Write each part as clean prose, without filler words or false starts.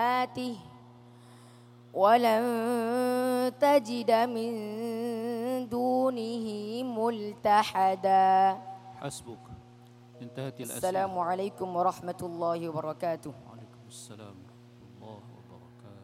آته ولن تجد من دونه ملتحدا. حسبك. انتهت الأسئلة. السلام عليكم ورحمة الله وبركاته. وعليكم السلام ورحمة الله وبركاته.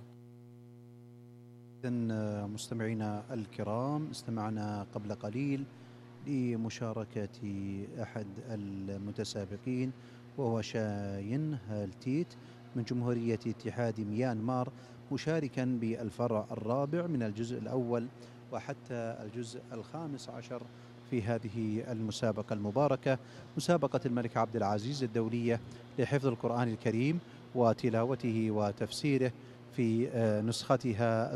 إذن مستمعينا الكرام، استمعنا قبل قليل لمشاركة أحد المتسابقين وهو شاين هالتيت من جمهورية اتحاد ميانمار، مشاركا بالفرع الرابع من الجزء الأول وحتى الجزء الخامس عشر في هذه المسابقة المباركة، مسابقة الملك عبد العزيز الدولية لحفظ القرآن الكريم وتلاوته وتفسيره في نسختها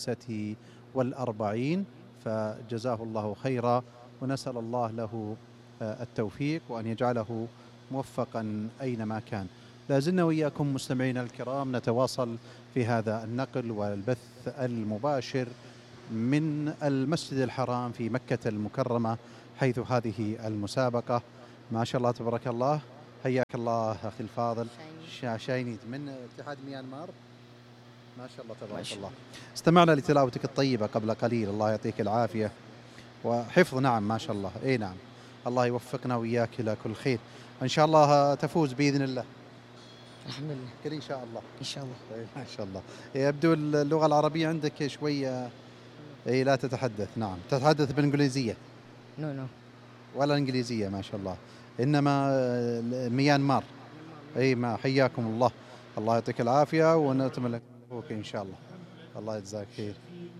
46. فجزاه الله خيرا، ونسأل الله له التوفيق وأن يجعله موفقا أينما كان. لازلنا وإياكم مستمعينا الكرام نتواصل في هذا النقل والبث المباشر من المسجد الحرام في مكة المكرمة، حيث هذه المسابقة ما شاء الله تبارك الله. حياك الله أخي الفاضل شاينيت من اتحاد ميانمار، ما شاء الله تبارك الله. استمعنا لتلاوتك الطيبة قبل قليل، الله يعطيك العافية وحفظ. نعم ما شاء الله، اي نعم، الله يوفقنا وإياك إلى كل خير. إن شاء الله تفوز بإذن الله. الحمد لله. كل إن شاء الله. إن شاء الله. ما شاء الله. يبدو اللغة العربية عندك شوية اي لا تتحدث. نعم تتحدث بالإنجليزية؟ نو ولا إنجليزية ما شاء الله، إنما ميانمار. اي ما حياكم الله، الله يعطيك العافية ونتمنى لك إن شاء الله. الله يجزاك خير.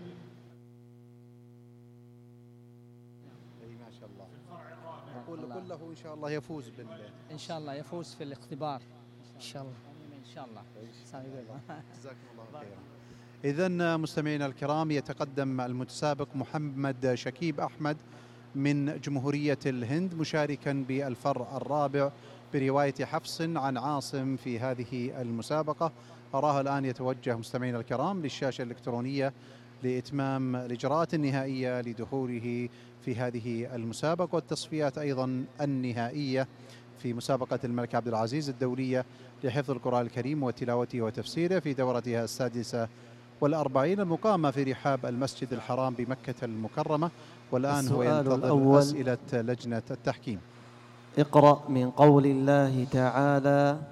اي ما شاء الله. نقول كله إن شاء الله يفوز إن شاء الله يفوز في الاختبار إن شاء الله. إن شاء الله. جزاكم الله خيرا. إذن مستمعينا الكرام، يتقدم المتسابق محمد شكيب أحمد من جمهورية الهند، مشاركا بالفرع الرابع برواية حفص عن عاصم في هذه المسابقة. أراه الآن يتوجه مستمعينا الكرام للشاشة الإلكترونية لإتمام الإجراءات النهائية لدخوله في هذه المسابقة والتصفيات أيضا النهائية في مسابقة الملك عبد العزيز الدولية لحفظ القرآن الكريم وتلاوته وتفسيره في دورتها 46 المقامة في رحاب المسجد الحرام بمكة المكرمة. والآن هو ينتظر أسئلة لجنة التحكيم. اقرأ من قول الله تعالى: